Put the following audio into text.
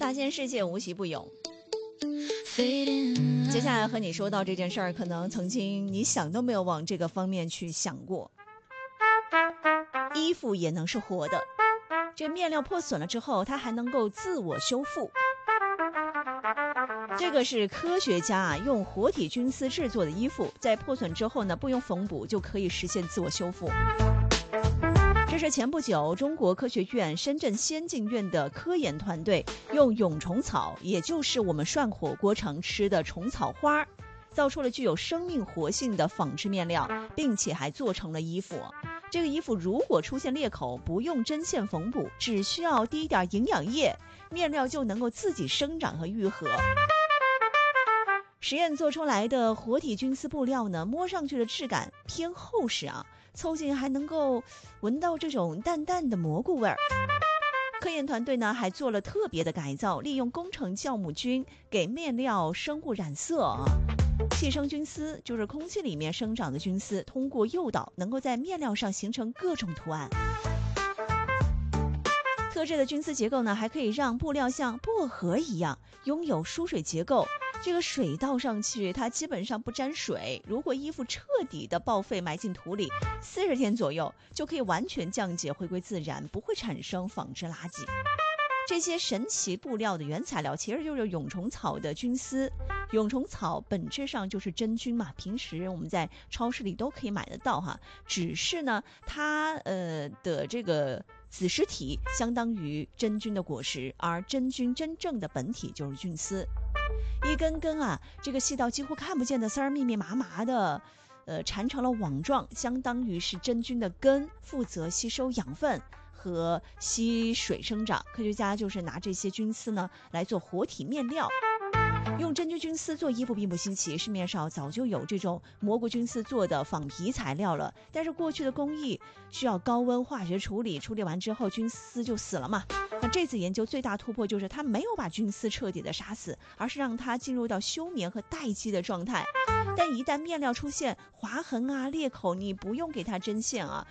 大千世界无奇不有。接下来和你说到这件事儿，可能曾经你想都没有往这个方面去想过。衣服也能是活的，这面料破损了之后，它还能够自我修复。这个是科学家用活体菌丝制作的衣服，在破损之后呢，不用缝补就可以实现自我修复。这是前不久中国科学院深圳先进院的科研团队用蛹虫草，也就是我们涮火锅常吃的虫草花，造出了具有生命活性的纺织面料，并且还做成了衣服。这个衣服如果出现裂口，不用针线缝补，只需要滴一点营养液，面料就能够自己生长和愈合。实验做出来的活体菌丝布料呢，摸上去的质感偏厚实啊，凑近还能够闻到这种淡淡的蘑菇味儿。科研团队呢还做了特别的改造，利用工程酵母菌给面料生物染色啊。气生菌丝就是空气里面生长的菌丝，通过诱导能够在面料上形成各种图案。特制的菌丝结构呢，还可以让布料像薄荷一样拥有疏水结构。这个水倒上去，它基本上不沾水。如果衣服彻底的报废埋进土里，40天左右就可以完全降解，回归自然，不会产生纺织垃圾。这些神奇布料的原材料其实就是蛹虫草的菌丝。蛹虫草本质上就是真菌嘛，平时我们在超市里都可以买得到哈。只是呢，它的这个子实体相当于真菌的果实，而真菌真正的本体就是菌丝。一根根啊，这个细到几乎看不见的丝儿，密密麻麻的，缠成了网状，相当于是真菌的根，负责吸收养分和吸水生长。科学家就是拿这些菌丝呢来做活体面料。用真菌菌丝做衣服并不稀奇，市面上早就有这种蘑菇菌丝做的仿皮材料了。但是过去的工艺需要高温化学处理，处理完之后菌丝就死了嘛。那这次研究最大突破就是它没有把菌丝彻底的杀死，而是让它进入到休眠和待机的状态。但一旦面料出现划痕啊、裂口，你不用给它针线啊，